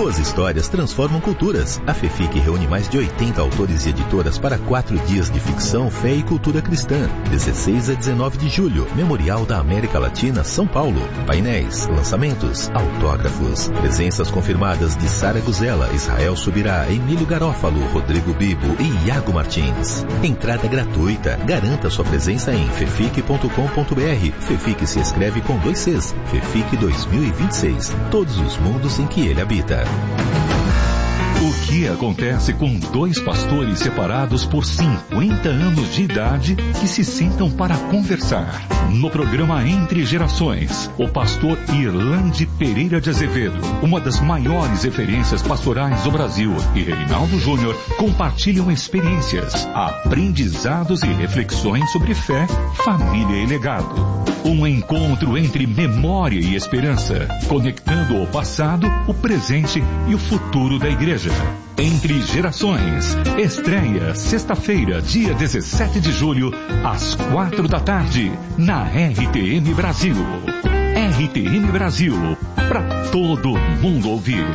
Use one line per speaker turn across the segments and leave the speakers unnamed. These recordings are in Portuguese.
Boas histórias transformam culturas. A FEFIC reúne mais de 80 autores e editoras para 4 dias de ficção, fé e cultura cristã. 16 a 19 de julho, Memorial da América Latina, São Paulo. Painéis, lançamentos, autógrafos. Presenças confirmadas de Sara Guzela, Israel Subirá, Emílio Garófalo, Rodrigo Bibo e Iago Martins. Entrada gratuita. Garanta sua presença em fefic.com.br. FEFIC se escreve com 2 Cs. FEFIC 2026. Todos os mundos em que ele habita.
O que acontece com 2 pastores separados por 50 anos de idade que se sentam para conversar? No programa Entre Gerações, o pastor Irlande Pereira de Azevedo, uma das maiores referências pastorais do Brasil, e Reinaldo Júnior compartilham experiências, aprendizados e reflexões sobre fé, família e legado. Um encontro entre memória e esperança, conectando o passado, o presente e o futuro da igreja. Entre Gerações, estreia sexta-feira, dia 17 de julho, às 4 da tarde, na RTM Brasil. RTM Brasil, para todo mundo ouvir.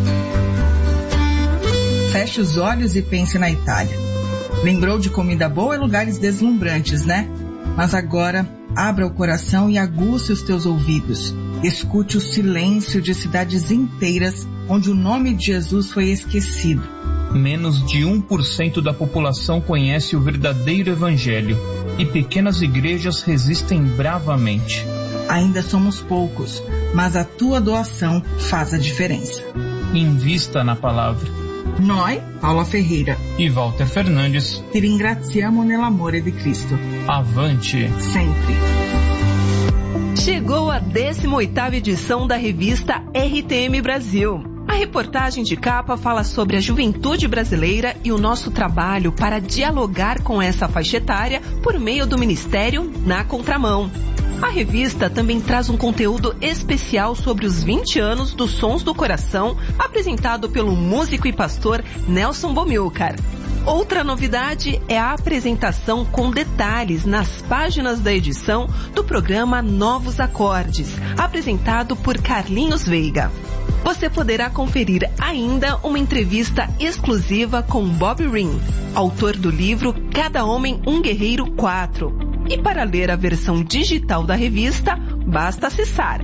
Feche os olhos e pense na Itália. Lembrou de comida boa e lugares deslumbrantes, né? Mas agora, abra o coração e aguce os teus ouvidos. Escute o silêncio de cidades inteiras onde o nome de Jesus foi esquecido.
Menos de 1% da população conhece o verdadeiro evangelho e pequenas igrejas resistem bravamente.
Ainda somos poucos, mas a tua doação faz a diferença.
Invista na palavra.
Noi, Paula Ferreira
e Walter Fernandes,
ti ringraziamo nell'amore di Cristo.
Avante!
Sempre!
Chegou a 18ª edição da revista RTM Brasil. A reportagem de capa fala sobre a juventude brasileira e o nosso trabalho para dialogar com essa faixa etária por meio do Ministério Na Contramão. A revista também traz um conteúdo especial sobre os 20 anos dos Sons do Coração, apresentado pelo músico e pastor Nelson Bomilcar. Outra novidade é a apresentação com detalhes nas páginas da edição do programa Novos Acordes, apresentado por Carlinhos Veiga. Você poderá conferir ainda uma entrevista exclusiva com Bob Ring, autor do livro Cada Homem um Guerreiro 4. E para ler a versão digital da revista, basta acessar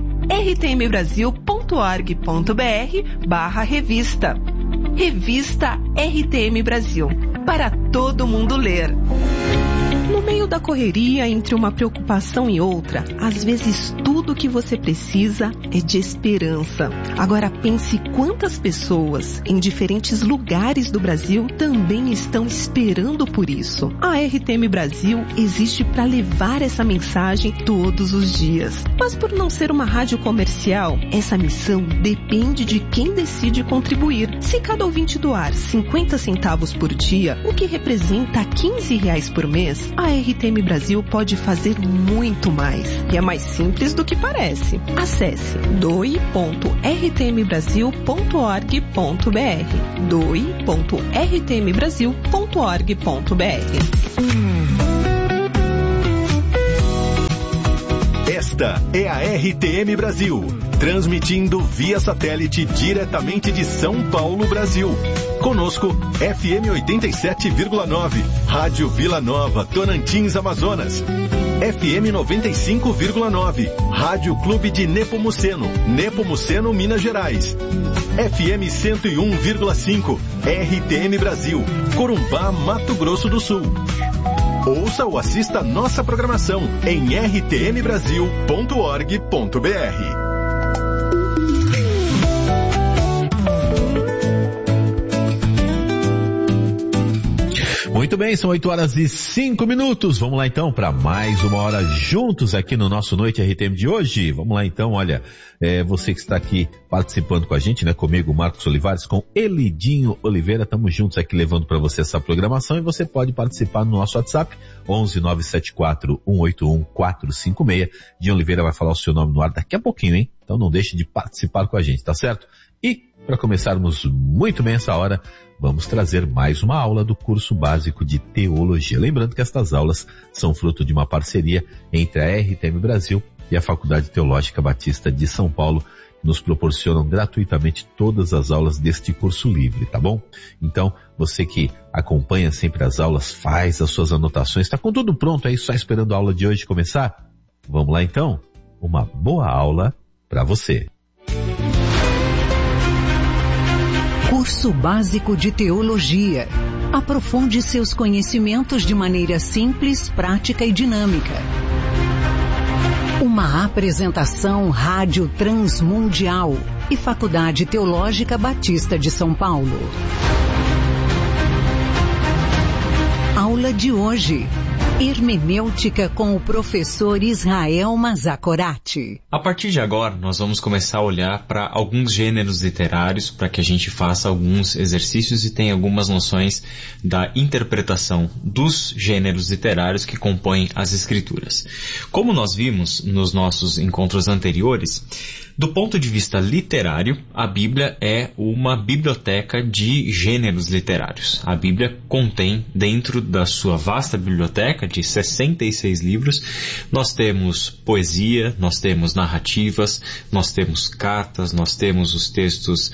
rtmbrasil.org.br/revista. Revista RTM Brasil, para todo mundo ler. No meio da correria, entre uma preocupação e outra, às vezes tudo o que você precisa é de esperança. Agora pense quantas pessoas em diferentes lugares do Brasil também estão esperando por isso. A RTM Brasil existe para levar essa mensagem todos os dias. Mas por não ser uma rádio comercial, essa missão depende de quem decide contribuir. Se cada ouvinte doar 50 centavos por dia, o que representa R$15 por mês, a RTM Brasil pode fazer muito mais. E é mais simples do que parece. Acesse doe.rtmbrasil.org.br doe.rtmbrasil.org.br.
Esta é a RTM Brasil, transmitindo via satélite diretamente de São Paulo, Brasil. Conosco, FM 87,9, Rádio Vila Nova, Tocantins, Amazonas. FM 95,9, Rádio Clube de Nepomuceno, Nepomuceno, Minas Gerais. FM 101,5, RTM Brasil, Corumbá, Mato Grosso do Sul. Ouça ou assista nossa programação em rtmbrasil.org.br.
Muito bem, são 8h05. Vamos lá então para mais uma hora juntos aqui no nosso Noite RTM de hoje. Vamos lá então, olha, você que está aqui participando com a gente, né, comigo, Marcos Olivares, com Elidinho Oliveira, estamos juntos aqui levando para você essa programação e você pode participar no nosso WhatsApp, 11-974-181-456. Dinho Oliveira vai falar o seu nome no ar daqui a pouquinho, hein? Então não deixe de participar com a gente, tá certo? E para começarmos muito bem essa hora, vamos trazer mais uma aula do curso básico de teologia. Lembrando que estas aulas são fruto de uma parceria entre a RTM Brasil e a Faculdade Teológica Batista de São Paulo, nos proporcionam gratuitamente todas as aulas deste curso livre, tá bom? Então, você que acompanha sempre as aulas, faz as suas anotações, está com tudo pronto aí, só esperando a aula de hoje começar? Vamos lá então? Uma boa aula para você.
Curso Básico de Teologia. Aprofunde seus conhecimentos de maneira simples, prática e dinâmica. Uma apresentação Rádio Transmundial e Faculdade Teológica Batista de São Paulo. Aula de hoje. Hermenêutica com o professor Israel Mazakorati.
A partir de agora, nós vamos começar a olhar para alguns gêneros literários para que a gente faça alguns exercícios e tenha algumas noções da interpretação dos gêneros literários que compõem as Escrituras. Como nós vimos nos nossos encontros anteriores, do ponto de vista literário, a Bíblia é uma biblioteca de gêneros literários. A Bíblia contém, dentro da sua vasta biblioteca de 66 livros, nós temos poesia, nós temos narrativas, nós temos cartas, nós temos os textos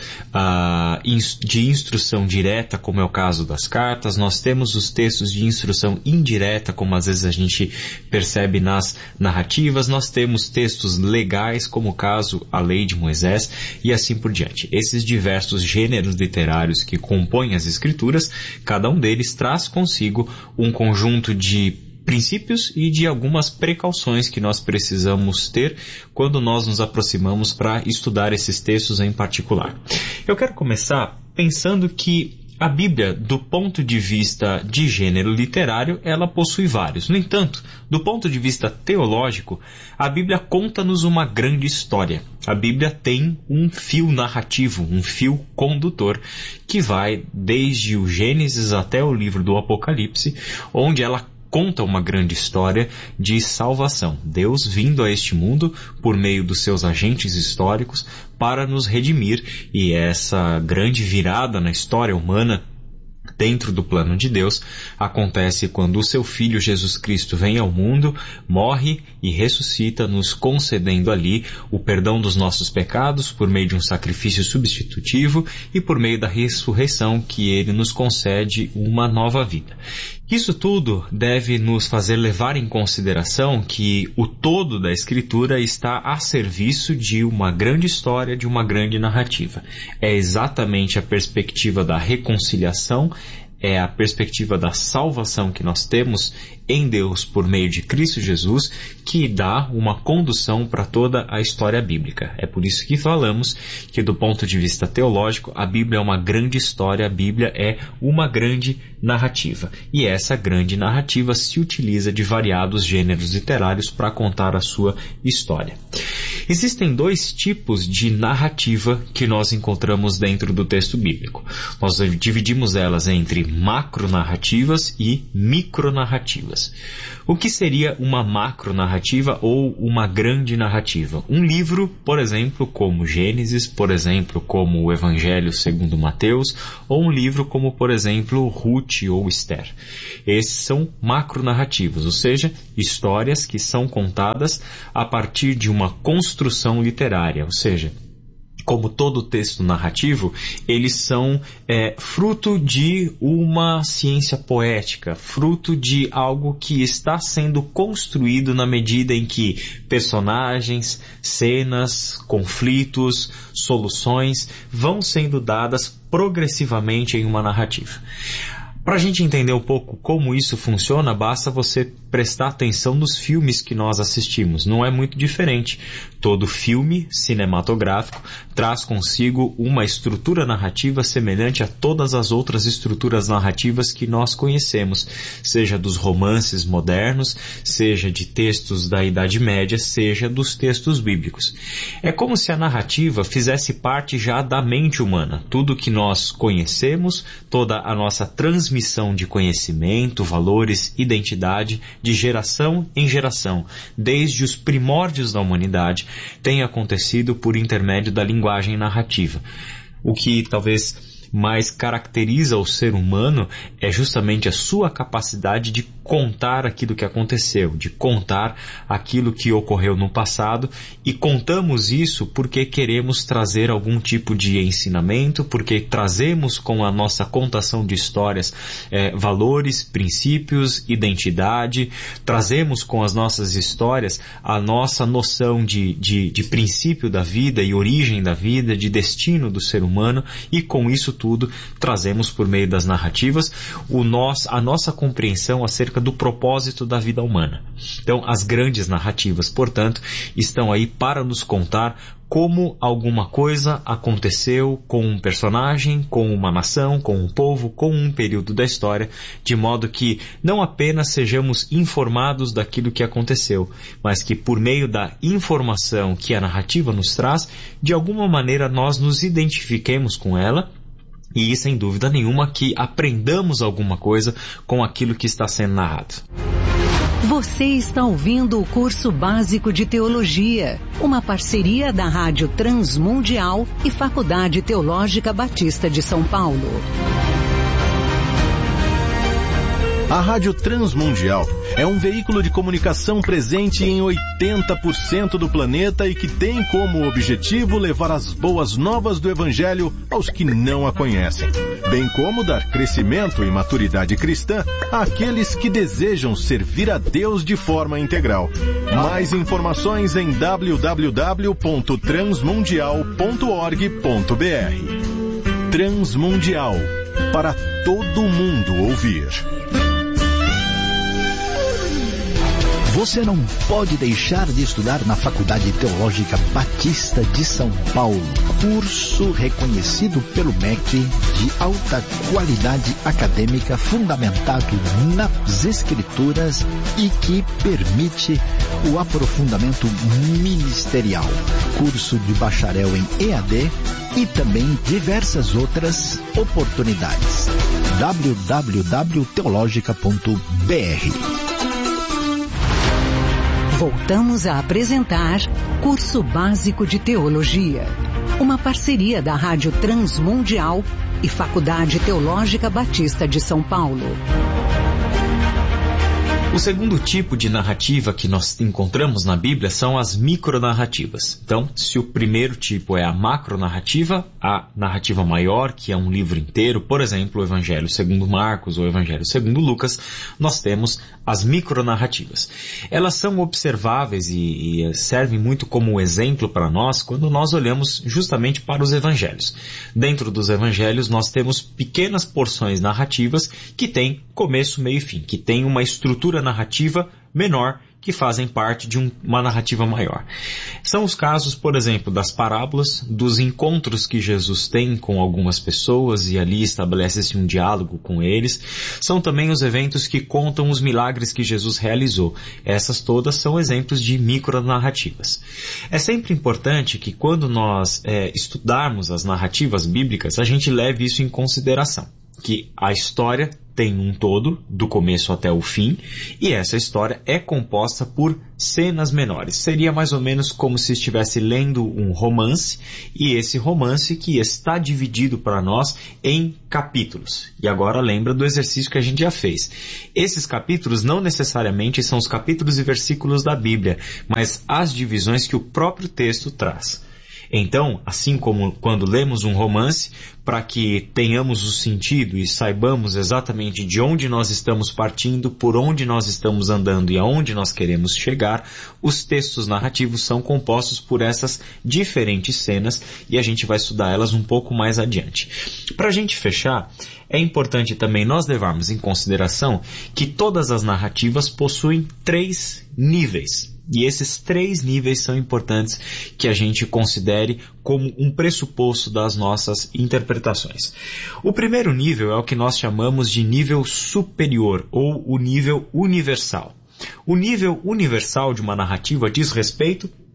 de instrução direta, como é o caso das cartas, nós temos os textos de instrução indireta, como às vezes a gente percebe nas narrativas, nós temos textos legais, como o caso a lei de Moisés e assim por diante. Esses diversos gêneros literários que compõem as Escrituras, cada um deles traz consigo um conjunto de princípios e de algumas precauções que nós precisamos ter quando nós nos aproximamos para estudar esses textos em particular. Eu quero começar pensando que a Bíblia, do ponto de vista de gênero literário, ela possui vários. No entanto, do ponto de vista teológico, a Bíblia conta-nos uma grande história. A Bíblia tem um fio narrativo, um fio condutor, que vai desde o Gênesis até o livro do Apocalipse, onde ela conta uma grande história de salvação. Deus vindo a este mundo por meio dos seus agentes históricos para nos redimir, e essa grande virada na história humana dentro do plano de Deus acontece quando o seu Filho Jesus Cristo vem ao mundo, morre e ressuscita, nos concedendo ali o perdão dos nossos pecados por meio de um sacrifício substitutivo e por meio da ressurreição que ele nos concede uma nova vida. Isso tudo deve nos fazer levar em consideração que o todo da Escritura está a serviço de uma grande história, de uma grande narrativa. É exatamente a perspectiva da reconciliação, é a perspectiva da salvação que nós temos em Deus por meio de Cristo Jesus que dá uma condução para toda a história bíblica. É por isso que falamos que, do ponto de vista teológico, a Bíblia é uma grande história, a Bíblia é uma grande narrativa. E essa grande narrativa se utiliza de variados gêneros literários para contar a sua história. Existem dois tipos de narrativa que nós encontramos dentro do texto bíblico. Nós dividimos elas entre macronarrativas e micronarrativas. O que seria uma macronarrativa ou uma grande narrativa? Um livro, por exemplo, como Gênesis, por exemplo, como o Evangelho segundo Mateus, ou um livro como, por exemplo, Ruth ou Esther. Esses são macronarrativas, ou seja, histórias que são contadas a partir de uma construção literária, ou seja, como todo texto narrativo, eles são fruto de uma ciência poética, fruto de algo que está sendo construído na medida em que personagens, cenas, conflitos, soluções vão sendo dadas progressivamente em uma narrativa. Para a gente entender um pouco como isso funciona, basta você prestar atenção nos filmes que nós assistimos. Não é muito diferente. Todo filme cinematográfico traz consigo uma estrutura narrativa semelhante a todas as outras estruturas narrativas que nós conhecemos, seja dos romances modernos, seja de textos da Idade Média, seja dos textos bíblicos. É como se a narrativa fizesse parte já da mente humana. Tudo que nós conhecemos, toda a nossa transmissão de conhecimento, valores, identidade, de geração em geração, desde os primórdios da humanidade, tem acontecido por intermédio da linguagem narrativa. O que talvez mas caracteriza o ser humano é justamente a sua capacidade de contar aquilo que aconteceu, de contar aquilo que ocorreu no passado, e contamos isso porque queremos trazer algum tipo de ensinamento, porque trazemos com a nossa contação de histórias valores, princípios, identidade, trazemos com as nossas histórias a nossa noção de princípio da vida e origem da vida, de destino do ser humano, e com isso tudo trazemos por meio das narrativas a nossa compreensão acerca do propósito da vida humana. Então, as grandes narrativas, portanto, estão aí para nos contar como alguma coisa aconteceu com um personagem, com uma nação, com um povo, com um período da história, de modo que não apenas sejamos informados daquilo que aconteceu, mas que por meio da informação que a narrativa nos traz, de alguma maneira nós nos identifiquemos com ela, e sem dúvida nenhuma que aprendamos alguma coisa com aquilo que está sendo narrado.
Você está ouvindo o Curso Básico de Teologia, uma parceria da Rádio Transmundial e Faculdade Teológica Batista de São Paulo.
A Rádio Transmundial é um veículo de comunicação presente em 80% do planeta e que tem como objetivo levar as boas novas do Evangelho aos que não a conhecem, bem como dar crescimento e maturidade cristã àqueles que desejam servir a Deus de forma integral. Mais informações em www.transmundial.org.br. Transmundial, para todo mundo ouvir.
Você não pode deixar de estudar na Faculdade Teológica Batista de São Paulo. Curso reconhecido pelo MEC de alta qualidade acadêmica fundamentado nas Escrituras e que permite o aprofundamento ministerial. Curso de bacharel em EAD e também diversas outras oportunidades. www.teologica.br.
Voltamos a apresentar Curso Básico de Teologia, uma parceria da Rádio Transmundial e Faculdade Teológica Batista de São Paulo.
O segundo tipo de narrativa que nós encontramos na Bíblia são as micronarrativas. Então, se o primeiro tipo é a macronarrativa, a narrativa maior, que é um livro inteiro, por exemplo, o Evangelho segundo Marcos ou o Evangelho segundo Lucas, nós temos as micronarrativas. Elas são observáveis e servem muito como exemplo para nós quando nós olhamos justamente para os Evangelhos. Dentro dos Evangelhos nós temos pequenas porções narrativas que têm começo, meio e fim, que têm uma estrutura narrativa menor que fazem parte de uma narrativa maior. São os casos, por exemplo, das parábolas, dos encontros que Jesus tem com algumas pessoas e ali estabelece-se um diálogo com eles. São também os eventos que contam os milagres que Jesus realizou. Essas todas são exemplos de micronarrativas. É sempre importante que quando nós estudarmos as narrativas bíblicas, a gente leve isso em consideração, que a história tem um todo, do começo até o fim, e essa história é composta por cenas menores. Seria mais ou menos como se estivesse lendo um romance, e esse romance que está dividido para nós em capítulos. E agora lembra do exercício que a gente já fez. Esses capítulos não necessariamente são os capítulos e versículos da Bíblia, mas as divisões que o próprio texto traz. Então, assim como quando lemos um romance, para que tenhamos o sentido e saibamos exatamente de onde nós estamos partindo, por onde nós estamos andando e aonde nós queremos chegar, os textos narrativos são compostos por essas diferentes cenas e a gente vai estudar elas um pouco mais adiante. Para a gente fechar, é importante também nós levarmos em consideração que todas as narrativas possuem 3 níveis. E esses 3 níveis são importantes que a gente considere como um pressuposto das nossas interpretações. O primeiro nível é o que nós chamamos de nível superior ou o nível universal. O nível universal de uma narrativa diz respeito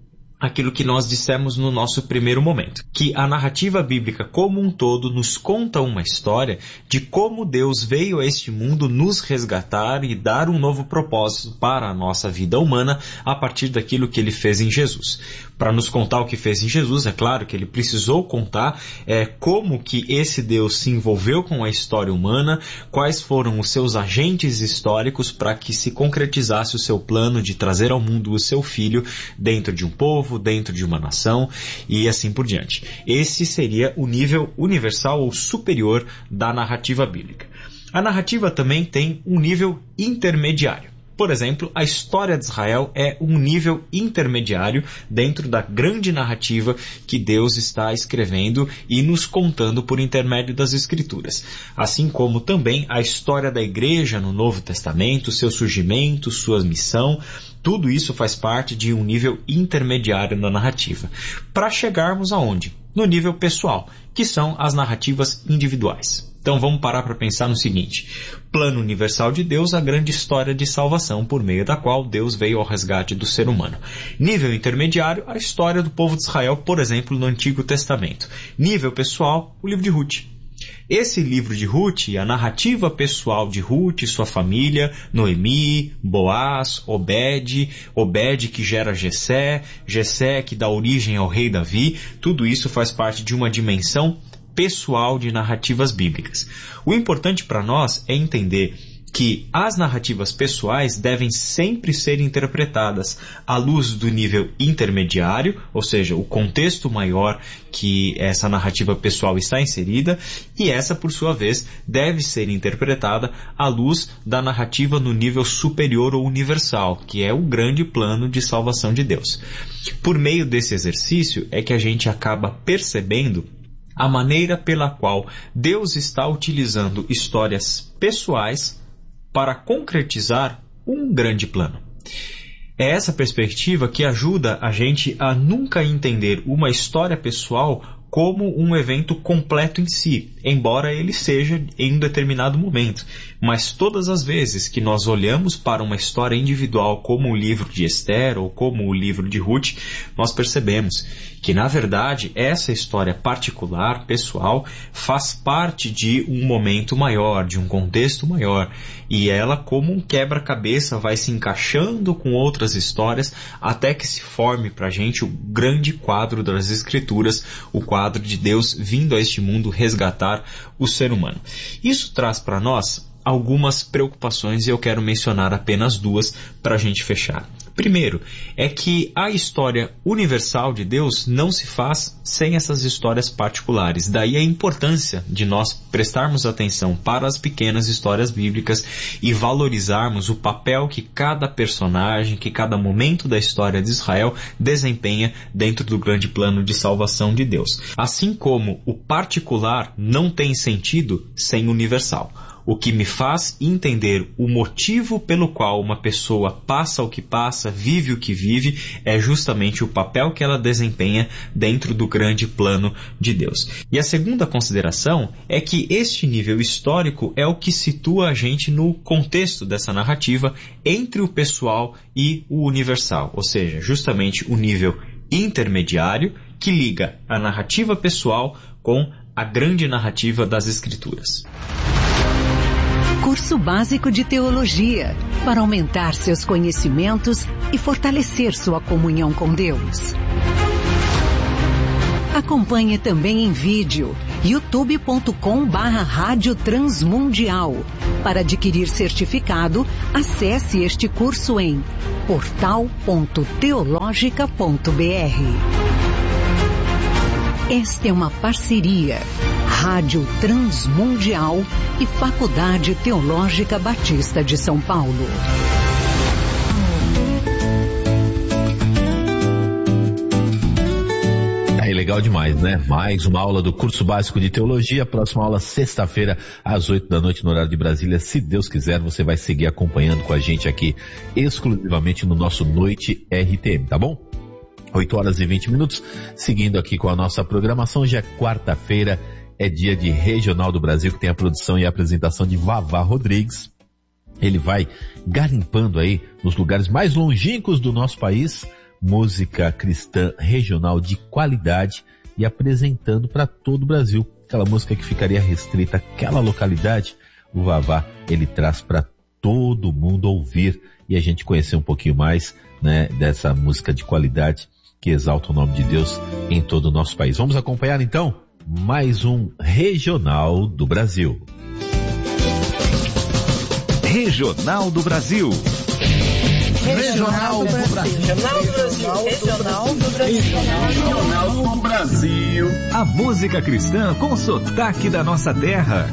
aquilo que nós dissemos no nosso primeiro momento, que a narrativa bíblica como um todo nos conta uma história de como Deus veio a este mundo nos resgatar e dar um novo propósito para a nossa vida humana a partir daquilo que ele fez em Jesus. Para nos contar o que fez em Jesus, é claro que ele precisou contar como que esse Deus se envolveu com a história humana, quais foram os seus agentes históricos para que se concretizasse o seu plano de trazer ao mundo o seu filho dentro de um povo, dentro de uma nação e assim por diante. Esse seria o nível universal ou superior da narrativa bíblica. A narrativa também tem um nível intermediário. Por exemplo, a história de Israel é um nível intermediário dentro da grande narrativa que Deus está escrevendo e nos contando por intermédio das Escrituras. Assim como também a história da igreja no Novo Testamento, seu surgimento, sua missão, tudo isso faz parte de um nível intermediário na narrativa. Para chegarmos aonde? No nível pessoal, que são as narrativas individuais. Então vamos parar para pensar no seguinte: plano universal de Deus, a grande história de salvação por meio da qual Deus veio ao resgate do ser humano. Nível intermediário, a história do povo de Israel, por exemplo, no Antigo Testamento. Nível pessoal, o livro de Ruth. Esse livro de Ruth, a narrativa pessoal de Ruth e sua família, Noemi, Boaz, Obed que gera Jessé, Jessé que dá origem ao rei Davi, tudo isso faz parte de uma dimensão pessoal de narrativas bíblicas. O importante para nós é entender que as narrativas pessoais devem sempre ser interpretadas à luz do nível intermediário, ou seja, o contexto maior que essa narrativa pessoal está inserida, e essa, por sua vez, deve ser interpretada à luz da narrativa no nível superior ou universal, que é o grande plano de salvação de Deus. Por meio desse exercício é que a gente acaba percebendo a maneira pela qual Deus está utilizando histórias pessoais para concretizar um grande plano. É essa perspectiva que ajuda a gente a nunca entender uma história pessoal como um evento completo em si, embora ele seja em um determinado momento. Mas todas as vezes que nós olhamos para uma história individual como o livro de Esther ou como o livro de Ruth, nós percebemos que, na verdade, essa história particular, pessoal, faz parte de um momento maior, de um contexto maior. E ela, como um quebra-cabeça, vai se encaixando com outras histórias até que se forme para a gente o grande quadro das Escrituras, o quadro de Deus vindo a este mundo resgatar o ser humano. Isso traz para nós algumas preocupações e eu quero mencionar apenas duas para a gente fechar. Primeiro, é que a história universal de Deus não se faz sem essas histórias particulares. Daí a importância de nós prestarmos atenção para as pequenas histórias bíblicas e valorizarmos o papel que cada personagem, que cada momento da história de Israel desempenha dentro do grande plano de salvação de Deus. Assim como o particular não tem sentido sem o universal. O que me faz entender o motivo pelo qual uma pessoa passa o que passa, vive o que vive, é justamente o papel que ela desempenha dentro do grande plano de Deus. E a segunda consideração é que este nível histórico é o que situa a gente no contexto dessa narrativa entre o pessoal e o universal, ou seja, justamente o nível intermediário que liga a narrativa pessoal com a grande narrativa das Escrituras.
Curso Básico de Teologia, para aumentar seus conhecimentos e fortalecer sua comunhão com Deus. Acompanhe também em vídeo, youtube.com/Rádio Transmundial. Para adquirir certificado, acesse este curso em portal.teologica.br. Esta é uma parceria Rádio Transmundial e Faculdade Teológica Batista de São Paulo.
Aí, legal demais, né? Mais uma aula do curso básico de teologia. Próxima aula, sexta-feira, às 8 da noite, no horário de Brasília. Se Deus quiser, você vai seguir acompanhando com a gente aqui, exclusivamente no nosso Noite RTM, tá bom? 8 horas e 20 minutos, seguindo aqui com a nossa programação. Já é quarta-feira, é dia de Regional do Brasil, que tem a produção e a apresentação de Vavá Rodrigues. Ele vai garimpando aí nos lugares mais longínquos do nosso país música cristã regional de qualidade e apresentando para todo o Brasil. Aquela música que ficaria restrita àquela localidade, o Vavá, ele traz para todo mundo ouvir e a gente conhecer um pouquinho mais, né, dessa música de qualidade que exalta o nome de Deus em todo o nosso país. Vamos acompanhar então mais um Regional do Brasil.
Regional do Brasil.
Regional do Brasil. Regional do Brasil. Regional do Brasil.
A música cristã com sotaque da nossa terra.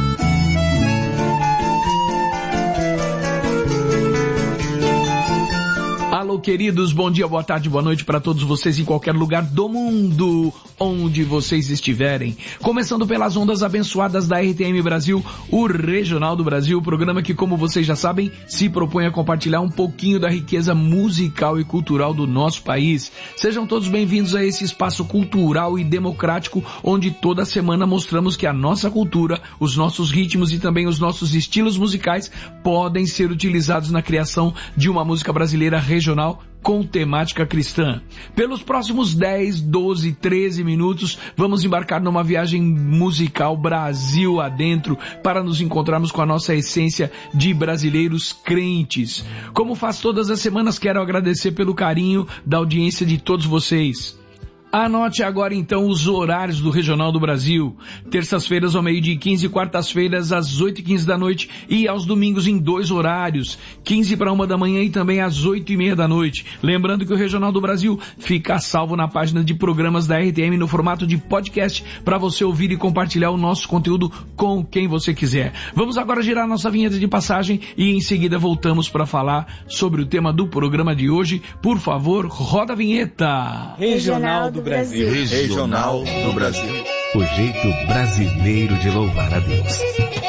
Alô, queridos, bom dia, boa tarde, boa noite para todos vocês em qualquer lugar do mundo, onde vocês estiverem. Começando pelas ondas abençoadas da RTM Brasil, o Regional do Brasil, programa que, como vocês já sabem, se propõe a compartilhar um pouquinho da riqueza musical e cultural do nosso país. Sejam todos bem-vindos a esse espaço cultural e democrático, onde toda semana mostramos que a nossa cultura, os nossos ritmos e também os nossos estilos musicais podem ser utilizados na criação de uma música brasileira regional com temática cristã. Pelos próximos 10, 12, 13 minutos, vamos embarcar numa viagem musical Brasil adentro para nos encontrarmos com a nossa essência de brasileiros crentes. Como faz todas as semanas, quero agradecer pelo carinho da audiência de todos vocês. Anote agora então os horários do Regional do Brasil. Terças-feiras ao meio-dia e 15, quartas-feiras às 8h15 da noite e aos domingos em 2 horários, 15 para 1 da manhã e também às 8h30 da noite. Lembrando que o Regional do Brasil fica salvo na página de programas da RTM no formato de podcast para você ouvir e compartilhar o nosso conteúdo com quem você quiser. Vamos agora girar nossa vinheta de passagem e em seguida voltamos para falar sobre o tema do programa de hoje. Por favor, roda a vinheta.
Regional do Brasil.
Regional do Brasil.
O jeito brasileiro de louvar a Deus.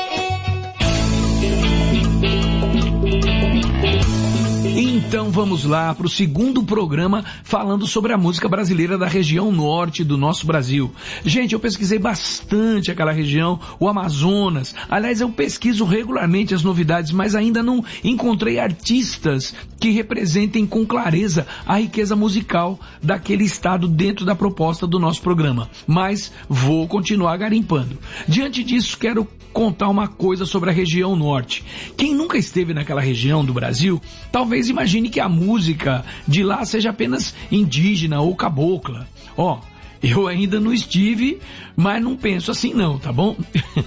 Então vamos lá para o segundo programa falando sobre a música brasileira da região norte do nosso Brasil. Gente, eu pesquisei bastante aquela região, o Amazonas. Aliás, eu pesquiso regularmente as novidades, mas ainda não encontrei artistas que representem com clareza a riqueza musical daquele estado dentro da proposta do nosso programa. Mas vou continuar garimpando. Diante disso, quero contar uma coisa sobre a região norte. Quem nunca esteve naquela região do Brasil, talvez imagine que a música de lá seja apenas indígena ou cabocla. Eu ainda não estive, mas não penso assim não, tá bom?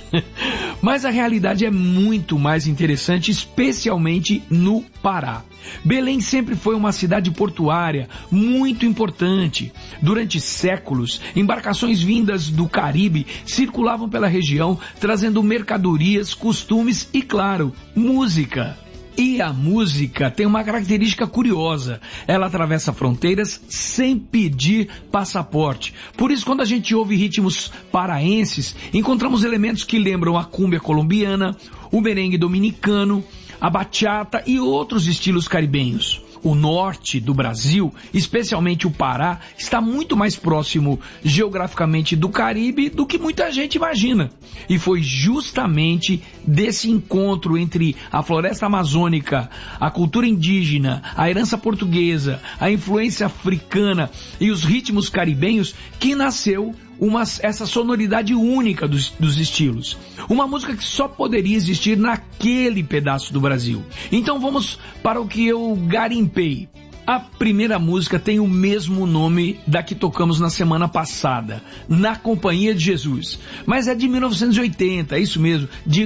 Mas a realidade é muito mais interessante, especialmente no Pará. Belém sempre foi uma cidade portuária muito importante. Durante séculos, embarcações vindas do Caribe circulavam pela região, trazendo mercadorias, costumes e, claro, música. E a música tem uma característica curiosa. Ela atravessa fronteiras sem pedir passaporte. Por isso, quando a gente ouve ritmos paraenses, encontramos elementos que lembram a cúmbia colombiana, o merengue dominicano, a bachata e outros estilos caribenhos. O norte do Brasil, especialmente o Pará, está muito mais próximo geograficamente do Caribe do que muita gente imagina. E foi justamente desse encontro entre a floresta amazônica, a cultura indígena, a herança portuguesa, a influência africana e os ritmos caribenhos que nasceu essa sonoridade única dos estilos. Uma música que só poderia existir naquele pedaço do Brasil. Então vamos para o que eu garimpei. A primeira música tem o mesmo nome da que tocamos na semana passada, Na Companhia de Jesus. Mas é de 1980, é isso mesmo, de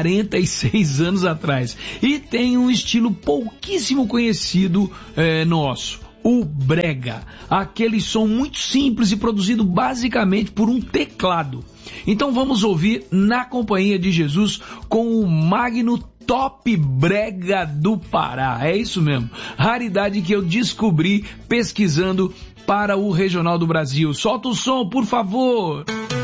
46 anos atrás. E tem um estilo pouquíssimo conhecido nosso. O brega, aquele som muito simples e produzido basicamente por um teclado. Então vamos ouvir Na Companhia de Jesus com o Magno Top Brega do Pará. É isso mesmo, raridade que eu descobri pesquisando para o Regional do Brasil. Solta o som, por favor!